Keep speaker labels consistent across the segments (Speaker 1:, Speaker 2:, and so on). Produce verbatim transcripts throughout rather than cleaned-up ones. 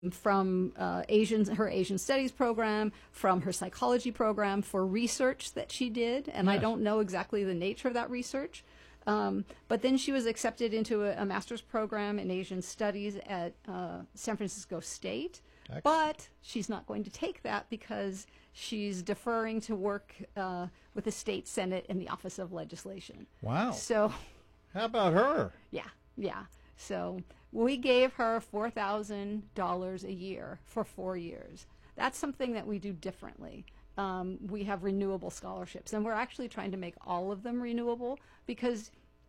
Speaker 1: from uh, Asian, her Asian Studies program, from her psychology program for research that she did, and yes. I don't know exactly the nature of that research. Um, but then she was accepted into a, a master's program in Asian Studies at uh, San Francisco State. Excellent. But she's not going to take that because she's deferring to work uh, with the state Senate in the Office of Legislation.
Speaker 2: Wow.
Speaker 1: So,
Speaker 2: how about her?
Speaker 1: Yeah, yeah. So we gave her four thousand dollars a year for four years. That's something that we do differently. Um, we have renewable scholarships, and we're actually trying to make all of them renewable because,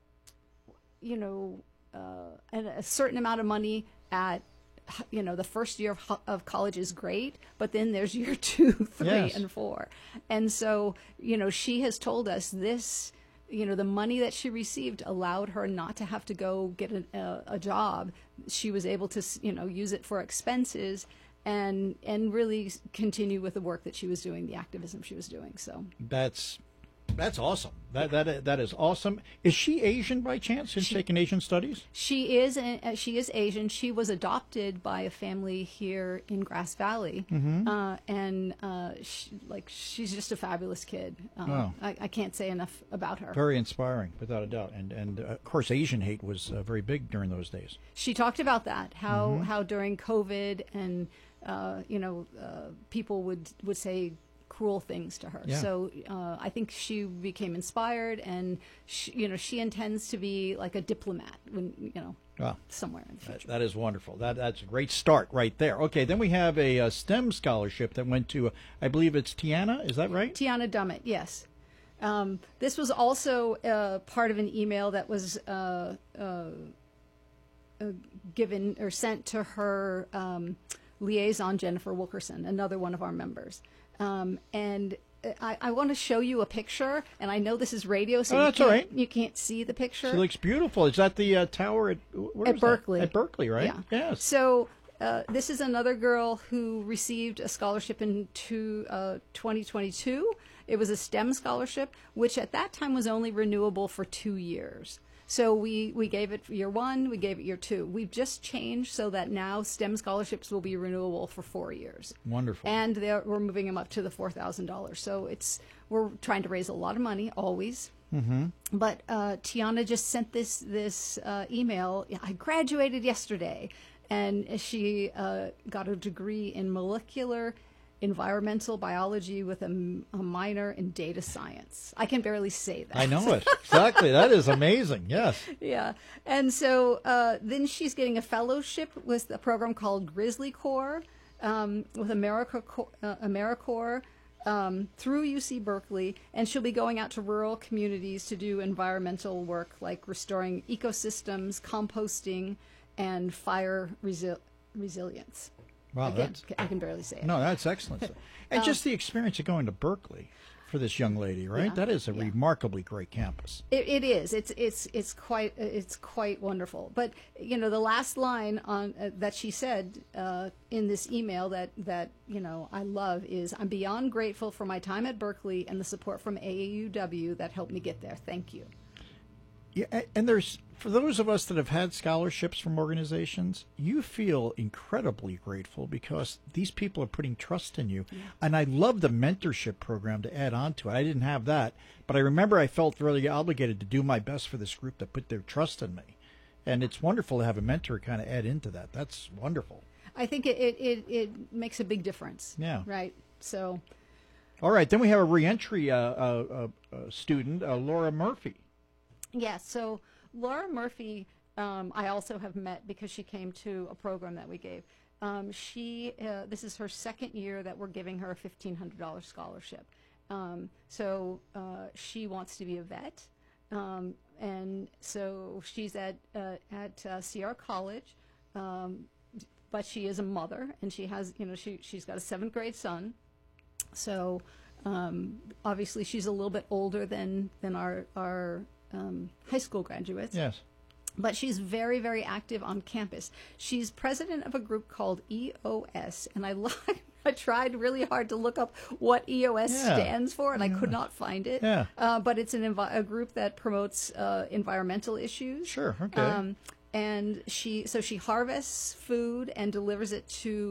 Speaker 1: you know, uh, and a certain amount of money at, you know, the first year of, of college is great, but then there's year two, three, yes. and four. And so, you know, she has told us this, you know, the money that she received allowed her not to have to go get a, a, a job. She was able to, you know, use it for expenses and and really continue with the work that she was doing, the activism she was doing. So
Speaker 2: that's that's awesome. That that that is awesome. Is she Asian by chance? Has she taken Asian studies?
Speaker 1: She is. Uh, she is Asian. She was adopted by a family here in Grass Valley, mm-hmm. uh, and uh, she, like she's just a fabulous kid. Um, wow. I, I can't say enough about her.
Speaker 2: Very inspiring, without a doubt. And and uh, of course, Asian hate was uh, very big during those days.
Speaker 1: She talked about that. How mm-hmm. how during COVID and uh, you know uh, people would would say cruel things to her. Yeah. So uh, I think she became inspired, and she, you know, she intends to be like a diplomat when you know well, somewhere in the future.
Speaker 2: That, that is wonderful. That that's a great start right there. Okay, then we have a, a STEM scholarship that went to, uh, I believe it's Tiana. Is that right?
Speaker 1: Tiana Dummett. Yes. Um, this was also uh, part of an email that was uh, uh, uh, given or sent to her um, liaison, Jennifer Wilkerson, another one of our members. Um, and I, I want to show you a picture, and I know this is radio, so
Speaker 2: oh,
Speaker 1: you,
Speaker 2: that's
Speaker 1: can't,
Speaker 2: all right.
Speaker 1: you can't see the picture.
Speaker 2: She looks beautiful. Is that the uh, tower at,
Speaker 1: at Berkeley?
Speaker 2: That? At Berkeley, right?
Speaker 1: Yeah.
Speaker 2: Yes.
Speaker 1: So uh, this is another girl who received a scholarship in two, uh, twenty twenty-two. It was a STEM scholarship, which at that time was only renewable for two years. So we, we gave it year one, we gave it year two. We've just changed so that now STEM scholarships will be renewable for four years.
Speaker 2: Wonderful.
Speaker 1: And we're moving them up to the four thousand dollars. So it's we're trying to raise a lot of money, always. Mm-hmm. But uh, Tiana just sent this, this uh, email. I graduated yesterday, and she uh, got a degree in molecular environmental biology with a, a minor in data science. I can barely say that.
Speaker 2: I know it. Exactly. That is amazing. Yes.
Speaker 1: Yeah. And so uh, then she's getting a fellowship with a program called Grizzly Corps um, with AmeriCorps, uh, AmeriCorps um, through U C Berkeley. And she'll be going out to rural communities to do environmental work like restoring ecosystems, composting, and fire resi- resilience.
Speaker 2: Wow,
Speaker 1: I, that's, I can barely say it.
Speaker 2: No, that's excellent. And um, just the experience of going to Berkeley for this young lady, right?
Speaker 1: Yeah,
Speaker 2: that is a
Speaker 1: yeah.
Speaker 2: remarkably great campus.
Speaker 1: It, it is. It's it's it's quite it's quite wonderful. But you know, the last line on uh, that she said uh, in this email that that you know I love is, "I'm beyond grateful for my time at Berkeley and the support from A A U W that helped me get there. Thank you."
Speaker 2: Yeah, and there's, for those of us that have had scholarships from organizations, you feel incredibly grateful because these people are putting trust in you. Yeah. And I love the mentorship program to add on to it. I didn't have that, but I remember I felt really obligated to do my best for this group that put their trust in me. And it's wonderful to have a mentor kind of add into that. That's wonderful.
Speaker 1: I think it, it, it, it makes a big difference.
Speaker 2: Yeah.
Speaker 1: Right. So.
Speaker 2: All right. Then we have a reentry uh, uh, uh, student, uh, Laura Murphy.
Speaker 1: Yeah, so Laura Murphy, um, I also have met because she came to a program that we gave. Um, she, uh, this is her second year that we're giving her a fifteen hundred dollars scholarship. Um, so uh, she wants to be a vet, um, and so she's at uh, at uh, Sierra College, um, but she is a mother, and she has, you know, she she's got a seventh grade son. So um, obviously she's a little bit older than than our our Um, high school graduates.
Speaker 2: Yes.
Speaker 1: But she's very, very active on campus. She's president of a group called E O S, and I I tried really hard to look up what E O S yeah. stands for, and yeah. I could not find it.
Speaker 2: Yeah.
Speaker 1: Uh, but it's an envi- a group that promotes uh, environmental issues.
Speaker 2: Sure. Okay. Um,
Speaker 1: and she so she harvests food and delivers it to